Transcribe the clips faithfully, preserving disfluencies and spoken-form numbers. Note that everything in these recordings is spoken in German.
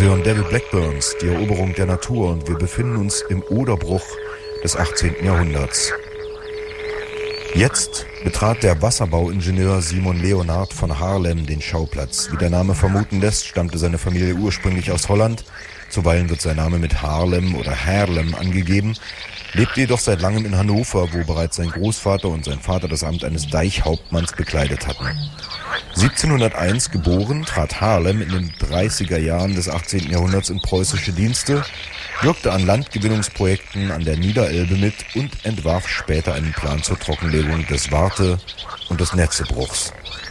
hören David Blackburns, die Eroberung der Natur, und wir befinden uns im Oderbruch des achtzehnten Jahrhunderts. Jetzt betrat der Wasserbauingenieur Simon Leonard von Haarlem den Schauplatz. Wie der Name vermuten lässt, stammte seine Familie ursprünglich aus Holland. Zuweilen wird sein Name mit Haarlem oder Haarlem angegeben, lebte jedoch seit langem in Hannover, wo bereits sein Großvater und sein Vater das Amt eines Deichhauptmanns bekleidet hatten. siebzehnhunderteins geboren, trat Haarlem in den dreißiger Jahren des achtzehnten Jahrhunderts in preußische Dienste, wirkte an Landgewinnungsprojekten an der Niederelbe mit und entwarf später einen Plan zur Trockenlegung des Warte- und des Netzebruchs.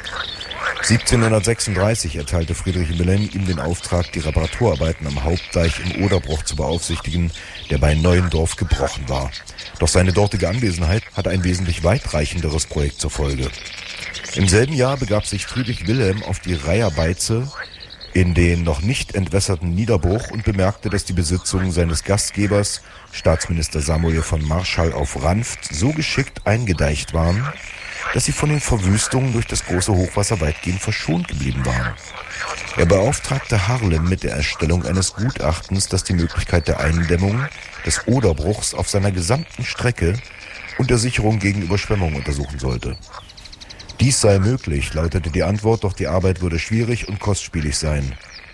siebzehnhundertsechsunddreißig erteilte Friedrich Wilhelm ihm den Auftrag, die Reparaturarbeiten am Hauptdeich im Oderbruch zu beaufsichtigen, der bei Neuendorf gebrochen war. Doch seine dortige Anwesenheit hatte ein wesentlich weitreichenderes Projekt zur Folge. Im selben Jahr begab sich Friedrich Wilhelm auf die Reiherbeize in den noch nicht entwässerten Niederbruch und bemerkte, dass die Besitzungen seines Gastgebers, Staatsminister Samuel von Marschall auf Ranft, so geschickt eingedeicht waren, dass sie von den Verwüstungen durch das große Hochwasser weitgehend verschont geblieben waren. Er beauftragte Haarlem mit der Erstellung eines Gutachtens, das die Möglichkeit der Eindämmung des Oderbruchs auf seiner gesamten Strecke und der Sicherung gegen Überschwemmungen untersuchen sollte. Dies sei möglich, lautete die Antwort, doch die Arbeit würde schwierig und kostspielig sein.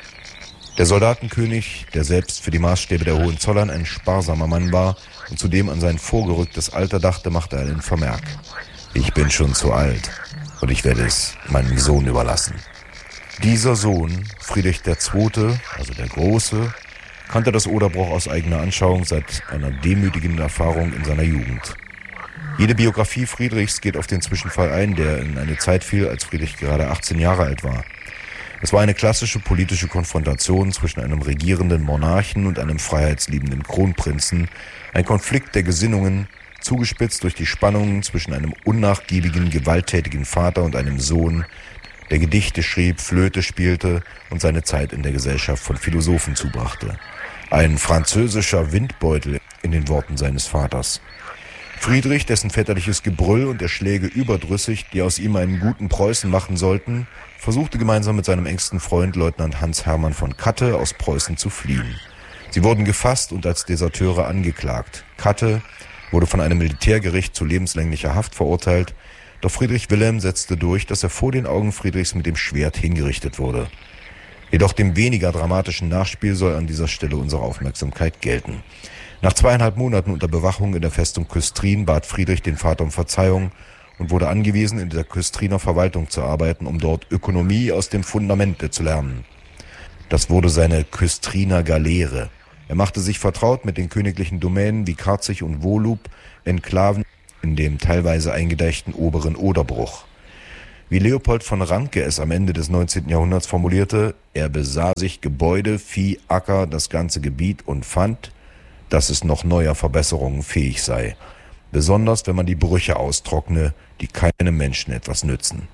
Der Soldatenkönig, der selbst für die Maßstäbe der Hohenzollern ein sparsamer Mann war und zudem an sein vorgerücktes Alter dachte, machte einen Vermerk. Ich bin schon zu alt und ich werde es meinem Sohn überlassen. Dieser Sohn, Friedrich der Zweite., also der Große, kannte das Oderbruch aus eigener Anschauung seit einer demütigenden Erfahrung in seiner Jugend. Jede Biografie Friedrichs geht auf den Zwischenfall ein, der in eine Zeit fiel, als Friedrich gerade achtzehn Jahre alt war. Es war eine klassische politische Konfrontation zwischen einem regierenden Monarchen und einem freiheitsliebenden Kronprinzen, ein Konflikt der Gesinnungen, zugespitzt durch die Spannungen zwischen einem unnachgiebigen, gewalttätigen Vater und einem Sohn, der Gedichte schrieb, Flöte spielte und seine Zeit in der Gesellschaft von Philosophen zubrachte. Ein französischer Windbeutel in den Worten seines Vaters. Friedrich, dessen väterliches Gebrüll und der Schläge überdrüssig, die aus ihm einen guten Preußen machen sollten, versuchte gemeinsam mit seinem engsten Freund Leutnant Hans Hermann von Katte aus Preußen zu fliehen. Sie wurden gefasst und als Deserteure angeklagt. Katte wurde von einem Militärgericht zu lebenslänglicher Haft verurteilt, doch Friedrich Wilhelm setzte durch, dass er vor den Augen Friedrichs mit dem Schwert hingerichtet wurde. Jedoch dem weniger dramatischen Nachspiel soll an dieser Stelle unsere Aufmerksamkeit gelten. Nach zweieinhalb Monaten unter Bewachung in der Festung Küstrin bat Friedrich den Vater um Verzeihung und wurde angewiesen, in der Küstriner Verwaltung zu arbeiten, um dort Ökonomie aus dem Fundamente zu lernen. Das wurde seine Küstriner Galeere. Er machte sich vertraut mit den königlichen Domänen wie Karzig und Wohlup, Enklaven in dem teilweise eingedeichten oberen Oderbruch. Wie Leopold von Ranke es am Ende des neunzehnten Jahrhunderts formulierte, er besah sich Gebäude, Vieh, Acker, das ganze Gebiet und fand, dass es noch neuer Verbesserungen fähig sei, besonders wenn man die Brüche austrockne, die keinem Menschen etwas nützen.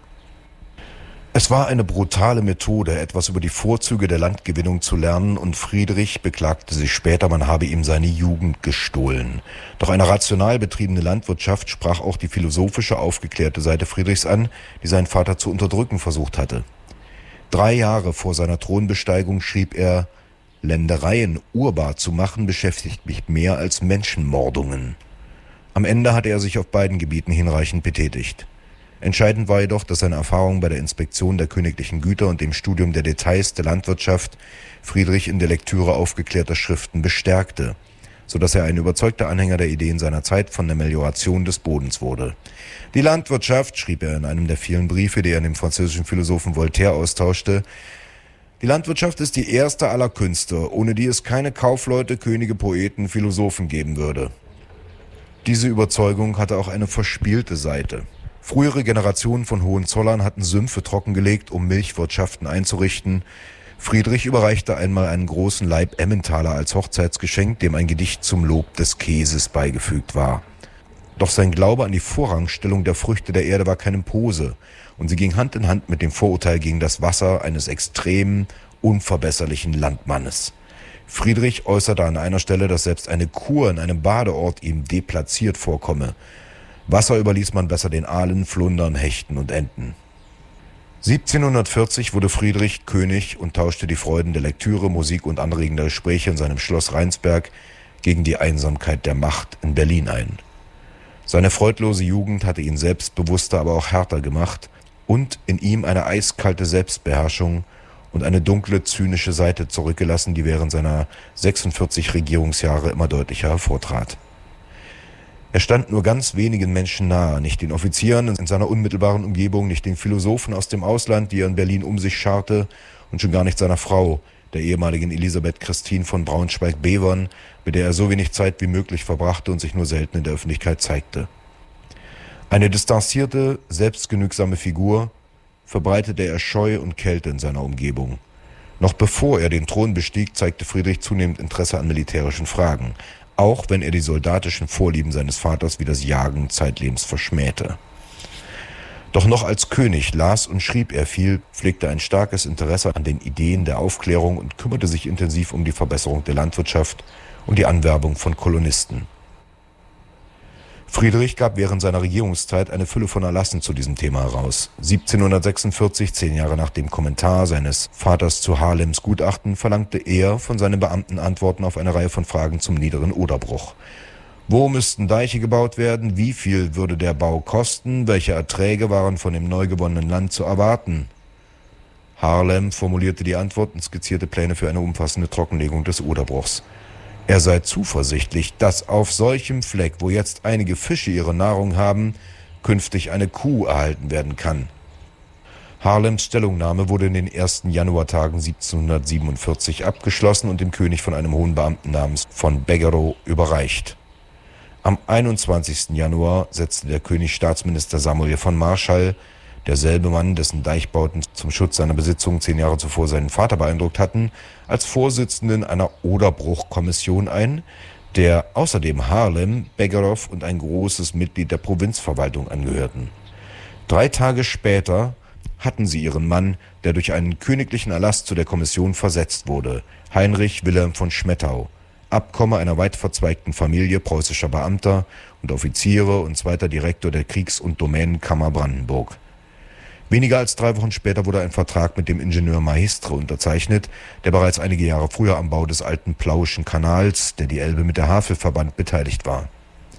Es war eine brutale Methode, etwas über die Vorzüge der Landgewinnung zu lernen, und Friedrich beklagte sich später, man habe ihm seine Jugend gestohlen. Doch eine rational betriebene Landwirtschaft sprach auch die philosophische, aufgeklärte Seite Friedrichs an, die sein Vater zu unterdrücken versucht hatte. Drei Jahre vor seiner Thronbesteigung schrieb er: Ländereien urbar zu machen, beschäftigt mich mehr als Menschenmordungen. Am Ende hatte er sich auf beiden Gebieten hinreichend betätigt. Entscheidend war jedoch, dass seine Erfahrung bei der Inspektion der königlichen Güter und dem Studium der Details der Landwirtschaft Friedrich in der Lektüre aufgeklärter Schriften bestärkte, sodass er ein überzeugter Anhänger der Ideen seiner Zeit von der Melioration des Bodens wurde. Die Landwirtschaft, schrieb er in einem der vielen Briefe, die er an den französischen Philosophen Voltaire austauschte, die Landwirtschaft ist die erste aller Künste, ohne die es keine Kaufleute, Könige, Poeten, Philosophen geben würde. Diese Überzeugung hatte auch eine verspielte Seite. Frühere Generationen von Hohenzollern hatten Sümpfe trockengelegt, um Milchwirtschaften einzurichten. Friedrich überreichte einmal einen großen Laib Emmentaler als Hochzeitsgeschenk, dem ein Gedicht zum Lob des Käses beigefügt war. Doch sein Glaube an die Vorrangstellung der Früchte der Erde war keine Pose, und sie ging Hand in Hand mit dem Vorurteil gegen das Wasser eines extremen, unverbesserlichen Landmannes. Friedrich äußerte an einer Stelle, dass selbst eine Kur in einem Badeort ihm deplatziert vorkomme. Wasser überließ man besser den Aalen, Flundern, Hechten und Enten. siebzehnhundertvierzig wurde Friedrich König und tauschte die Freuden der Lektüre, Musik und anregender Gespräche in seinem Schloss Rheinsberg gegen die Einsamkeit der Macht in Berlin ein. Seine freudlose Jugend hatte ihn selbstbewusster, aber auch härter gemacht und in ihm eine eiskalte Selbstbeherrschung und eine dunkle, zynische Seite zurückgelassen, die während seiner sechsundvierzig Regierungsjahre immer deutlicher hervortrat. Er stand nur ganz wenigen Menschen nahe, nicht den Offizieren in seiner unmittelbaren Umgebung, nicht den Philosophen aus dem Ausland, die er in Berlin um sich scharte, und schon gar nicht seiner Frau, der ehemaligen Elisabeth Christine von Braunschweig-Bevern, mit der er so wenig Zeit wie möglich verbrachte und sich nur selten in der Öffentlichkeit zeigte. Eine distanzierte, selbstgenügsame Figur, verbreitete er Scheu und Kälte in seiner Umgebung. Noch bevor er den Thron bestieg, zeigte Friedrich zunehmend Interesse an militärischen Fragen, auch wenn er die soldatischen Vorlieben seines Vaters wie das Jagen zeitlebens verschmähte. Doch noch als König las und schrieb er viel, pflegte ein starkes Interesse an den Ideen der Aufklärung und kümmerte sich intensiv um die Verbesserung der Landwirtschaft und die Anwerbung von Kolonisten. Friedrich gab während seiner Regierungszeit eine Fülle von Erlassen zu diesem Thema heraus. siebzehnhundertsechsundvierzig, zehn Jahre nach dem Kommentar seines Vaters zu Haarlems Gutachten, verlangte er von seinen Beamten Antworten auf eine Reihe von Fragen zum niederen Oderbruch. Wo müssten Deiche gebaut werden? Wie viel würde der Bau kosten? Welche Erträge waren von dem neu gewonnenen Land zu erwarten? Haarlem formulierte die Antwort und skizzierte Pläne für eine umfassende Trockenlegung des Oderbruchs. Er sei zuversichtlich, dass auf solchem Fleck, wo jetzt einige Fische ihre Nahrung haben, künftig eine Kuh erhalten werden kann. Haarlems Stellungnahme wurde in den ersten Januartagen siebzehnhundertsiebenundvierzig abgeschlossen und dem König von einem hohen Beamten namens von Beggero überreicht. Am einundzwanzigsten Januar setzte der König Staatsminister Samuel von Marschall, derselbe Mann, dessen Deichbauten zum Schutz seiner Besitzungen zehn Jahre zuvor seinen Vater beeindruckt hatten, als Vorsitzenden einer Oderbruchkommission ein, der außerdem Haarlem, Beggerow und ein großes Mitglied der Provinzverwaltung angehörten. Drei Tage später hatten sie ihren Mann, der durch einen königlichen Erlass zu der Kommission versetzt wurde, Heinrich Wilhelm von Schmettau, Abkomme einer weit verzweigten Familie preußischer Beamter und Offiziere und zweiter Direktor der Kriegs- und Domänenkammer Brandenburg. Weniger als drei Wochen später wurde ein Vertrag mit dem Ingenieur Maistre unterzeichnet, der bereits einige Jahre früher am Bau des alten Plauischen Kanals, der die Elbe mit der Havel verband, beteiligt war.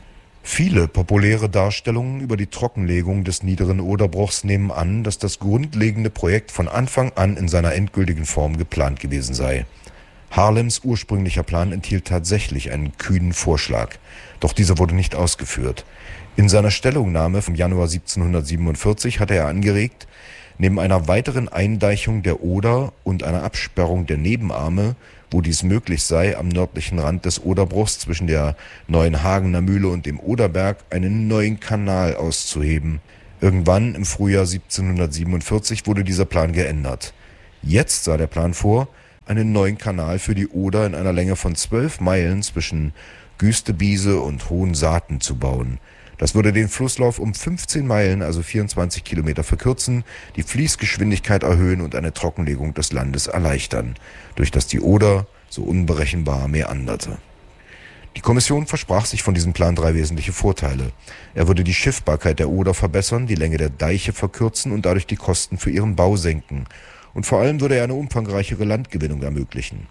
Viele populäre Darstellungen über die Trockenlegung des niederen Oderbruchs nehmen an, dass das grundlegende Projekt von Anfang an in seiner endgültigen Form geplant gewesen sei. Haarlems ursprünglicher Plan enthielt tatsächlich einen kühnen Vorschlag, doch dieser wurde nicht ausgeführt. In seiner Stellungnahme vom Januar siebzehnhundertsiebenundvierzig hatte er angeregt, neben einer weiteren Eindeichung der Oder und einer Absperrung der Nebenarme, wo dies möglich sei, am nördlichen Rand des Oderbruchs zwischen der neuen Hagener Mühle und dem Oderberg einen neuen Kanal auszuheben. Irgendwann im Frühjahr siebzehnhundertsiebenundvierzig wurde dieser Plan geändert. Jetzt sah der Plan vor, einen neuen Kanal für die Oder in einer Länge von zwölf Meilen zwischen Güstebiese und Hohensaaten zu bauen. Das würde den Flusslauf um fünfzehn Meilen, also vierundzwanzig Kilometer, verkürzen, die Fließgeschwindigkeit erhöhen und eine Trockenlegung des Landes erleichtern, durch das die Oder so unberechenbar meanderte. Die Kommission versprach sich von diesem Plan drei wesentliche Vorteile. Er würde die Schiffbarkeit der Oder verbessern, die Länge der Deiche verkürzen und dadurch die Kosten für ihren Bau senken. Und vor allem würde er eine umfangreichere Landgewinnung ermöglichen.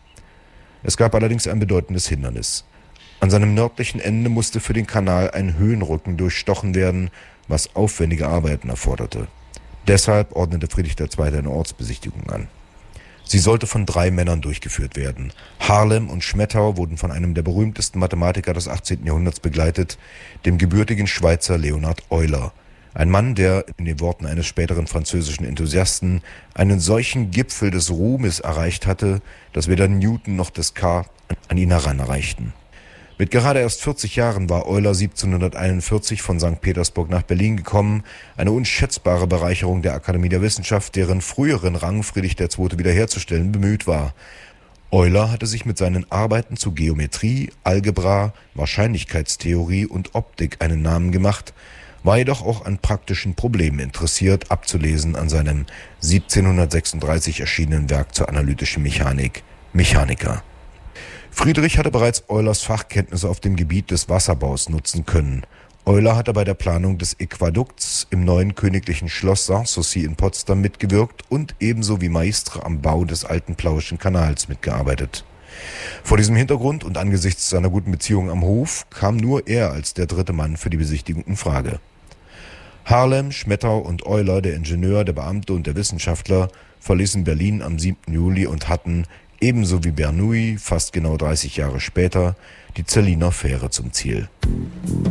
Es gab allerdings ein bedeutendes Hindernis. An seinem nördlichen Ende musste für den Kanal ein Höhenrücken durchstochen werden, was aufwendige Arbeiten erforderte. Deshalb ordnete Friedrich der Zweite eine Ortsbesichtigung an. Sie sollte von drei Männern durchgeführt werden. Haarlem und Schmettau wurden von einem der berühmtesten Mathematiker des achtzehnten Jahrhunderts begleitet, dem gebürtigen Schweizer Leonhard Euler. Ein Mann, der, in den Worten eines späteren französischen Enthusiasten, einen solchen Gipfel des Ruhmes erreicht hatte, dass weder Newton noch Descartes an ihn heranreichten. Mit gerade erst vierzig Jahren war Euler siebzehnhunderteinundvierzig von Sankt Petersburg nach Berlin gekommen, eine unschätzbare Bereicherung der Akademie der Wissenschaft, deren früheren Rang Friedrich der Zweite wiederherzustellen bemüht war. Euler hatte sich mit seinen Arbeiten zu Geometrie, Algebra, Wahrscheinlichkeitstheorie und Optik einen Namen gemacht, war jedoch auch an praktischen Problemen interessiert, abzulesen an seinem siebzehnhundertsechsunddreißig erschienenen Werk zur analytischen Mechanik, Mechanica. Friedrich hatte bereits Eulers Fachkenntnisse auf dem Gebiet des Wasserbaus nutzen können. Euler hatte bei der Planung des Aquädukts im neuen königlichen Schloss Sanssouci in Potsdam mitgewirkt und ebenso wie Maistre am Bau des alten Plauischen Kanals mitgearbeitet. Vor diesem Hintergrund und angesichts seiner guten Beziehung am Hof kam nur er als der dritte Mann für die Besichtigung in Frage. Haarlem, Schmettau und Euler, der Ingenieur, der Beamte und der Wissenschaftler, verließen Berlin am siebten Juli und hatten, ebenso wie Bernoulli, fast genau dreißig Jahre später, die Zerliner Fähre zum Ziel.